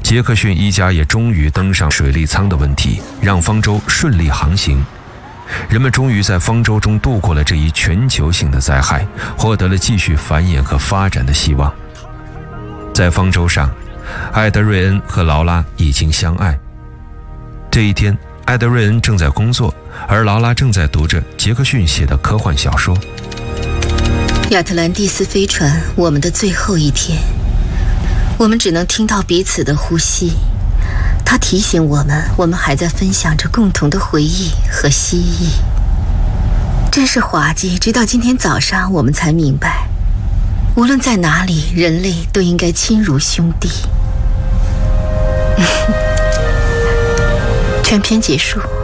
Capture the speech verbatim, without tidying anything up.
杰克逊一家也终于登上水力舱的问题，让方舟顺利航行。人们终于在方舟中度过了这一全球性的灾害，获得了继续繁衍和发展的希望。在方舟上，艾德瑞恩和劳拉已经相爱。这一天，艾德瑞恩正在工作，而劳拉正在读着杰克逊写的科幻小说。 亚特兰蒂斯飞船，我们的最后一天，我们只能听到彼此的呼吸。它提醒我们，我们还在分享着共同的回忆和蜥蜴。真是滑稽，直到今天早上，我们才明白，无论在哪里，人类都应该亲如兄弟。全篇结束。